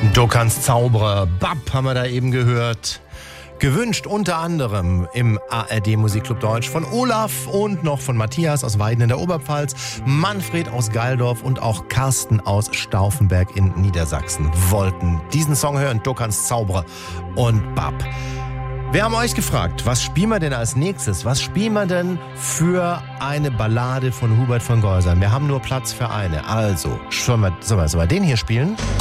Du kannst Zauberer, Bab haben wir da eben gehört. Gewünscht unter anderem im ARD Musikclub Deutsch von Olaf und noch von Matthias aus Weiden in der Oberpfalz, Manfred aus Geildorf und auch Carsten aus Stauffenberg in Niedersachsen wollten diesen Song hören. Du kannst Zauberer und Bab. Wir haben euch gefragt, was spielen wir denn als nächstes? Was spielen wir denn für eine Ballade von Hubert von Geusern? Wir haben nur Platz für eine. Also, sollen wir den hier spielen?